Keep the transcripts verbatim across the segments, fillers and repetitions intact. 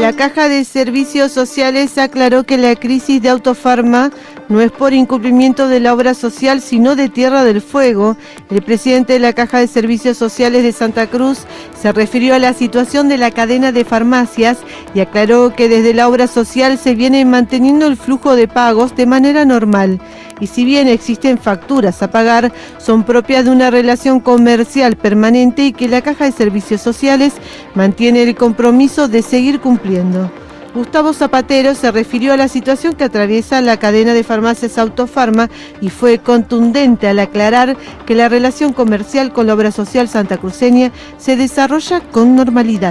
La Caja de Servicios Sociales aclaró que la crisis de Autofarma no es por incumplimiento de la obra social, sino de Tierra del Fuego. El presidente de la Caja de Servicios Sociales de Santa Cruz se refirió a la situación de la cadena de farmacias y aclaró que desde la obra social se viene manteniendo el flujo de pagos de manera normal. Y si bien existen facturas a pagar, son propias de una relación comercial permanente y que la Caja de Servicios Sociales mantiene el compromiso de seguir cumpliendo. Gustavo Zapatero se refirió a la situación que atraviesa la cadena de farmacias Autofarma y fue contundente al aclarar que la relación comercial con la obra social santacruceña se desarrolla con normalidad.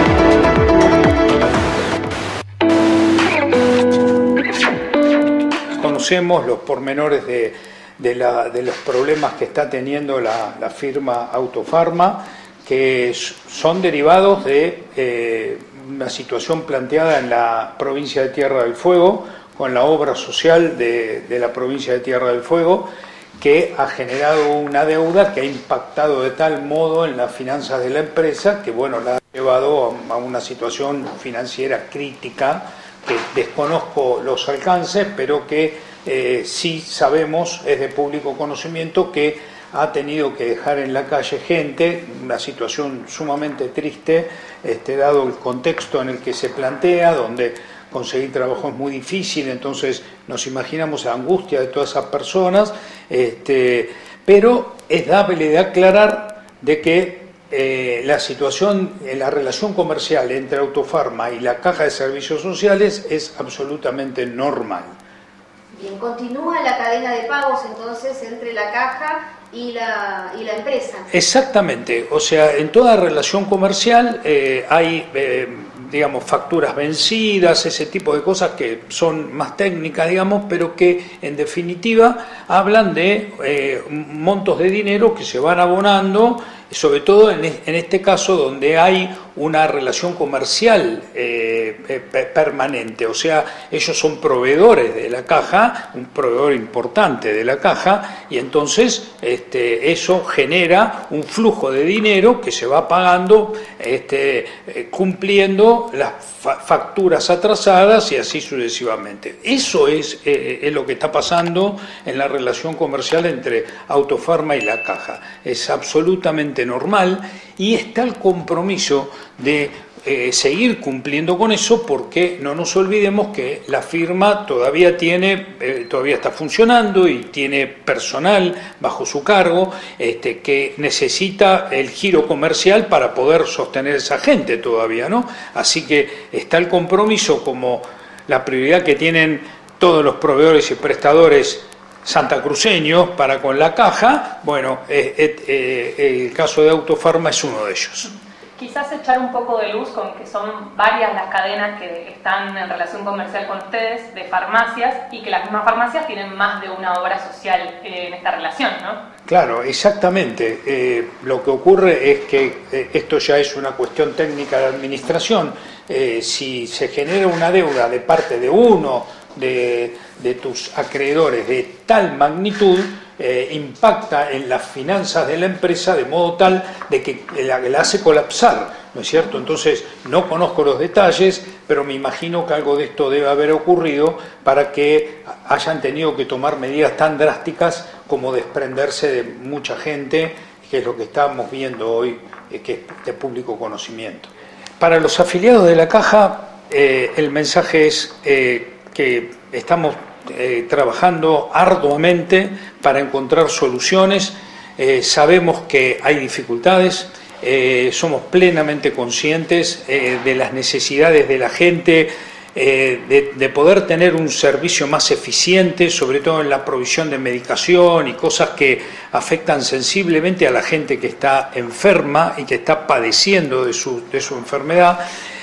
Conocemos los pormenores de, de, la, de los problemas que está teniendo la, la firma Autofarma, que son derivados de eh, una situación planteada en la provincia de Tierra del Fuego, con la obra social de, de la provincia de Tierra del Fuego, que ha generado una deuda que ha impactado de tal modo en las finanzas de la empresa que, bueno, la ha llevado a, a una situación financiera crítica, que desconozco los alcances, pero que eh, sí sabemos, es de público conocimiento, que ha tenido que dejar en la calle gente, una situación sumamente triste, este, dado el contexto en el que se plantea, donde conseguir trabajo es muy difícil, entonces nos imaginamos la angustia de todas esas personas, este, pero es dable de aclarar de que Eh, la situación, eh, la relación comercial entre Autofarma y la Caja de Servicios Sociales es absolutamente normal. Bien, continúa la cadena de pagos entonces entre la Caja y la, y la empresa. Exactamente, o sea, en toda relación comercial eh, hay, eh, digamos, facturas vencidas, ese tipo de cosas que son más técnicas, digamos, pero que en definitiva hablan de eh, montos de dinero que se van abonando, sobre todo en, en este caso donde hay una relación comercial eh, eh, permanente, o sea, ellos son proveedores de la Caja, un proveedor importante de la Caja, y entonces este, eso genera un flujo de dinero que se va pagando, este, eh, cumpliendo las fa facturas atrasadas y así sucesivamente. Eso es, eh, es lo que está pasando en la relación comercial entre Autofarma y la Caja. Es absolutamente normal y está el compromiso de eh, seguir cumpliendo con eso, porque no nos olvidemos que la firma todavía tiene, eh, todavía está funcionando y tiene personal bajo su cargo este, que necesita el giro comercial para poder sostener esa gente todavía, ¿no? Así que está el compromiso como la prioridad que tienen todos los proveedores y prestadores santacruceños para con la Caja. Bueno, eh, eh, eh, el caso de Autofarma es uno de ellos. Quizás echar un poco de luz con que son varias las cadenas que están en relación comercial con ustedes, de farmacias, y que las mismas farmacias tienen más de una obra social en esta relación, ¿no? Claro, exactamente. Eh, lo que ocurre es que eh, esto ya es una cuestión técnica de administración. Eh, si se genera una deuda de parte de uno de, de tus acreedores de tal magnitud, eh, impacta en las finanzas de la empresa de modo tal de que la, la hace colapsar, ¿no es cierto? Entonces, no conozco los detalles, pero me imagino que algo de esto debe haber ocurrido para que hayan tenido que tomar medidas tan drásticas como desprenderse de mucha gente, que es lo que estamos viendo hoy, eh, que es de público conocimiento. Para los afiliados de la Caja, eh, el mensaje es eh, que estamos eh, trabajando arduamente para encontrar soluciones. Eh, sabemos que hay dificultades, eh, somos plenamente conscientes eh, de las necesidades de la gente, eh, de, de poder tener un servicio más eficiente, sobre todo en la provisión de medicación y cosas que afectan sensiblemente a la gente que está enferma y que está padeciendo de su, de su enfermedad.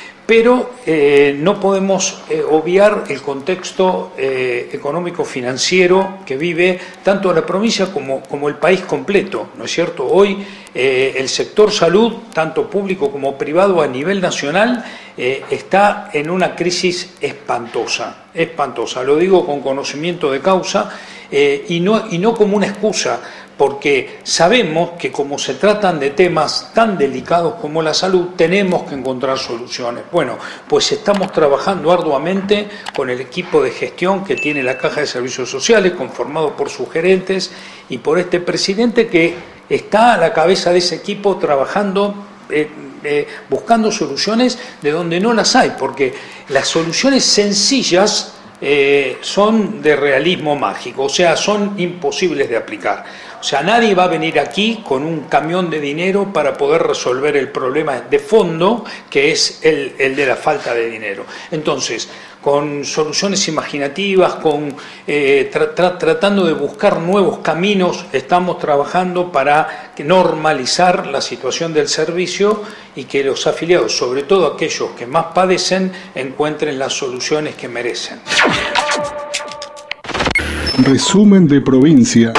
Pero eh, no podemos eh, obviar el contexto eh, económico-financiero que vive tanto la provincia como, como el país completo, ¿no es cierto? Hoy eh, el sector salud, tanto público como privado a nivel nacional, eh, está en una crisis espantosa, espantosa. Lo digo con conocimiento de causa eh, y, no, y no como una excusa porque sabemos que como se tratan de temas tan delicados como la salud, tenemos que encontrar soluciones. Bueno, pues estamos trabajando arduamente con el equipo de gestión que tiene la Caja de Servicios Sociales, conformado por sus gerentes y por este presidente que está a la cabeza de ese equipo trabajando, eh, eh, buscando soluciones de donde no las hay, porque las soluciones sencillas eh, son de realismo mágico, o sea, son imposibles de aplicar. O sea, nadie va a venir aquí con un camión de dinero para poder resolver el problema de fondo, que es el, el de la falta de dinero. Entonces, con soluciones imaginativas, con eh, tra tra tratando de buscar nuevos caminos, estamos trabajando para normalizar la situación del servicio y que los afiliados, sobre todo aquellos que más padecen, encuentren las soluciones que merecen. Resumen de provincia.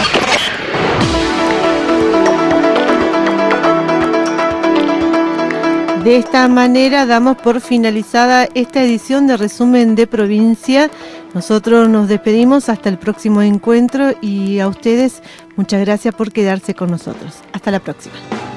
De esta manera damos por finalizada esta edición de Resumen de Provincia. Nosotros nos despedimos hasta el próximo encuentro y a ustedes muchas gracias por quedarse con nosotros. Hasta la próxima.